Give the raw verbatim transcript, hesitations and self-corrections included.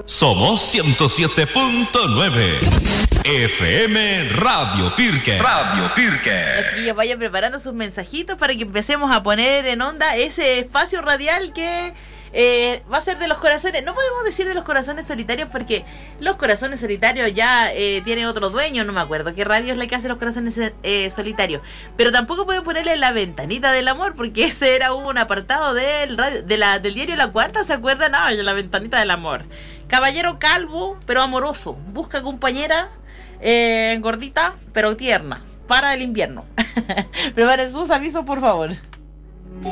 Somos ciento siete punto nueve. F M Radio Pirque. Radio Pirque. Los chiquillos vayan preparando sus mensajitos para que empecemos a poner en onda ese espacio radial que eh, va a ser de los corazones. No podemos decir de los corazones solitarios porque los corazones solitarios ya eh, tiene otro dueño. No me acuerdo qué radio es la que hace los corazones eh, solitarios. Pero tampoco podemos ponerle la ventanita del amor porque ese era un apartado del, radio, de la, del diario La Cuarta. ¿Se acuerdan? Ah, la ventanita del amor. Caballero calvo pero amoroso. Busca compañera. Eh, gordita, pero tierna, para el invierno. Preparen sus avisos, por favor.